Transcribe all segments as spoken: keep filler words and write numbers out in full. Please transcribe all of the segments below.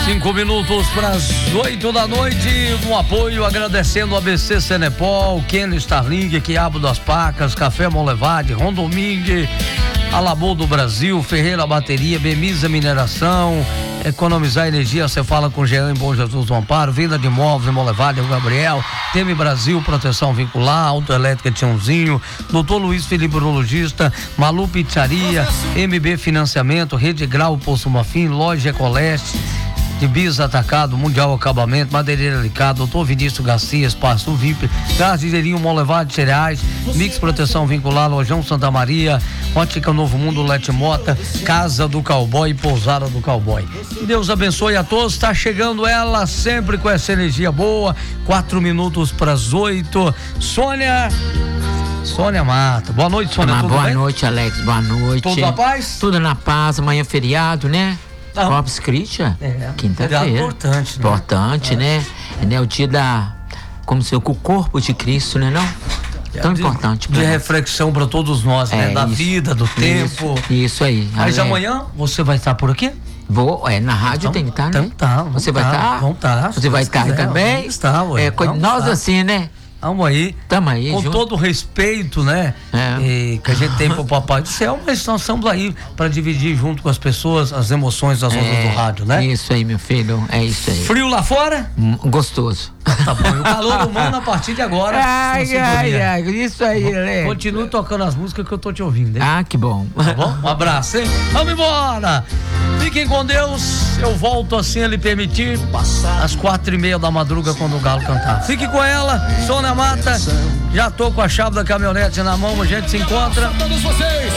Cinco minutos para as oito da noite, no apoio, agradecendo a A B C Senepol, Kenny Starling, Quiabo das Pacas, Café Molevade, Rondomingue, Alabô do Brasil, Ferreira Bateria, Bemisa Mineração, economizar energia, você fala com Jean em Bom Jesus do Amparo, venda de imóveis, Molevade, o Gabriel, Teme Brasil, proteção vincular, autoelétrica Tiãozinho, doutor Luiz Felipe Urologista, Malu Pizzaria, M B Financiamento, Rede Grau, Poço Mafim, Loja Ecoleste, de Bis Atacado, Mundial Acabamento, Madeireira Licado, doutor Vinícius Garcia, Espaço V I P, Gás Ligeirinho, Molevade Cereais, Mix Proteção Vincular, Lojão Santa Maria, Ótica Novo Mundo, Lete Mota, Casa do Cowboy, Pousada do Cowboy. Que Deus abençoe a todos, está chegando ela sempre com essa energia boa, quatro minutos para as oito. Sônia, Sônia Mata, boa noite, Sônia, ah, tudo boa bem? noite, Alex, boa noite. Tudo na paz? Tudo na paz, amanhã é feriado, né? Ah. Corpus Christi, É, quinta-feira. feriado importante, né? Importante, É. né? É, né? O dia da, como se o corpo de Cristo, né, não? Tão de, importante. De reflexão para todos nós, né? É, Da isso, vida, do isso, tempo. Isso aí. Mas Ale- amanhã você vai estar por aqui? Vou, é, na rádio Então- tem que estar, então né? tá, vamos Você vai tá, estar? vamos tá, se Você vai Deus estar quiser, também? vamos estar, ué, É, co- vamos nós estar. assim, né? Vamos aí. Tamo aí, Com junto. todo o respeito, né? É. E que a gente tem pro Papai do Céu, mas nós estamos aí para dividir junto com as pessoas as emoções das ondas É, do rádio, né? Isso aí, meu filho, é isso aí. Frio lá fora? Hum, Gostoso. Tá bom. E o calor humano a partir de agora. Ai, sua ai, sintonia. ai, isso aí, Alex. Continue tocando as músicas que eu tô te ouvindo, hein? Ah, que bom. Tá bom? Um abraço, hein? Vamos embora! Fiquem com Deus. Eu volto assim ele permitir, às quatro e meia da madruga, quando o galo cantar. Fique com ela, Sônia Mata. Já tô com a chave da caminhonete na mão, a gente se encontra. Todos vocês,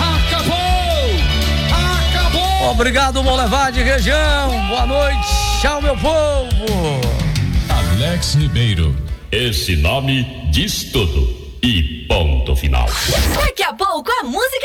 acabou! Acabou! Obrigado, Molevade região. Boa noite. Tchau, meu povo. Alex Ribeiro. Esse nome diz tudo. E ponto final. Daqui a pouco a música